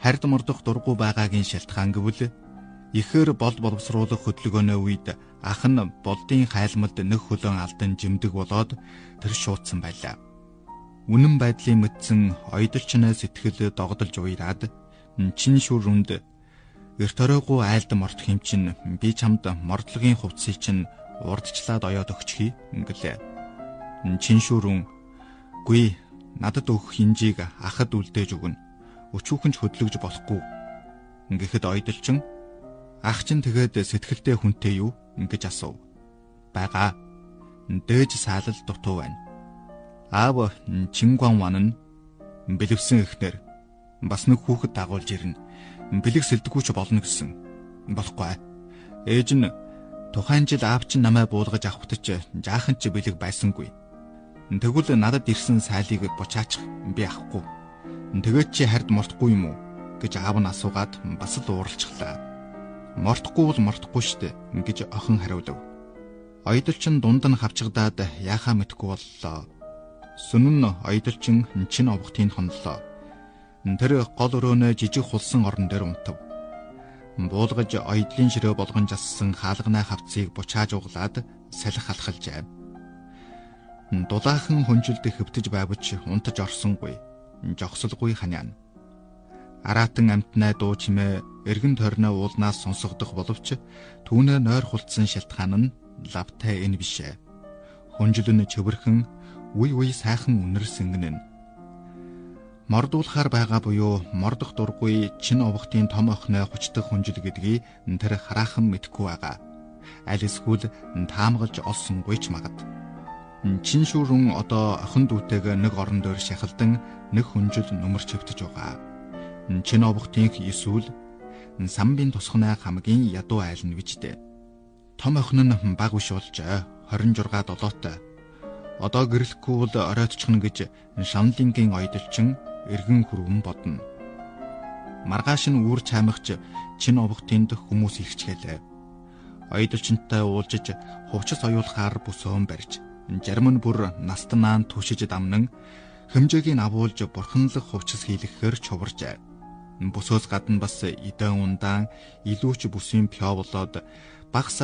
Хард мордох дургу байгаагийн шалтгаан гэвэл ихээр боловсруулах хөдөлгөөний үед ах нь болдын хайлмалд нэг хөлөн алдан жимдэг болоод тэр шуудсан байлаа. Үнэн байдлын мэдсэн ойдолчны сэтгэл догдолж уяраад чин шүрүнд эрт оройгоо айлд мордох юм чин би чамд мордлогийн хувцсыг чин урдчлаад оёод өгчихье ингэлээ. Чин шүрүн "Гүй, надад өгөх хинжийг ахад үлдээж өгнө. Өчүүхэн ч хөдлөж болохгүй." Ингээд ойдолчин "Ах чинь тэгээд сэтгэлтэй хүнтэй юу?" гэж асуув. "Бага. Дээж саалал дутуу байна. Аав Чингуан ван нь бэлэвсэн эхнэр бас нэг хүүхэд дагуулж ирнэ. Бэлэг сэлдэггүй ч болно гэсэн. Болохгүй. Ээж нь тухайн жил аав чинь намайг буулгаж авахтаж жаахан ч бэлэг байсангүй. Тэгвэл надад ирсэн сайлыг бучаачих би авахгүй. Тэгээд чи хард мортохгүй юм уу?" гэж аав нь асуугаад бас л ууралцглаа. "Мортохгүй бол мортохгүй штэ" гэж охин хариулав. Ойдолчин дунд нь хавчгадаад яахаа мэдгүй боллоо. Сүнэн ойдолчин чин овготын хонлоо. Тэр гол өрөөнөө жижиг хулсан орон дээр унтав. Буулгаж ойдлын ширээ болгон жассан хаалганай хавцыг бучааж углаад салхи алхалжээ. Дулаахан хүнжилд хөвтөж байвч унтаж орсонгүй. Жогсолгүй ханиана. Араатан амтнай дуу чимээ эргэн тойрноо уулнаас сонсогдох боловч түүнээ нойр хулцсан шалтгаан нь лавтай энэ бишээ. Хүнжил нь чөвөрхөн үе сайхан үнэр сэнгэнэн. Мордуулахаар байгаа буюу мордох дургүй чин овготын том охины хүчтэй хүнжил гэдгийг тэр хараахан мэдгүй байгаа. Аль эсвэл таамаглаж олсонгүй ч магад. Чин шүрэн одоо охин дүүтэйгээ нэг орон дээр шахалдан нэг хүнжил нүмер чивтэж байгаа. Чин овготын эсвэл самбын тусгнаа хамгийн ядуу айл нь вижтэй. Том охин нь баг биш болж 26 долоотой. Одоо гэрлэхгүй бол оройтчихно гэж шамлингийн ойдолчин эргэн хүрвэн бодно. Маргааш нь үүр чаймагч чин овготынд хүмүүс ирчгэлээ. Ойдолчинтай уулзаж хувцас оюулахаар бүсөөн барьж жарман бүр настанаан түшиж дамнан хэмжээгийн авуулж бурханлах хувцас хийлгэхээр чуваржээ. Бүсөөс гадна бас идэн ундаан илүүч бүсийн пё болоод багс